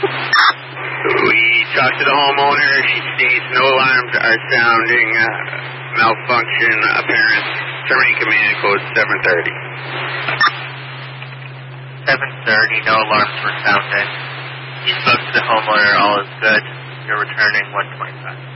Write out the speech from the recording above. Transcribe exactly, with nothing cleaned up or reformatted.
We talked to the homeowner. She states no alarms are sounding. Uh, malfunction apparent. Terminating command code seven thirty. seven thirty, no alarms were sounding. You spoke to the homeowner, all is good. You're returning one twenty-five.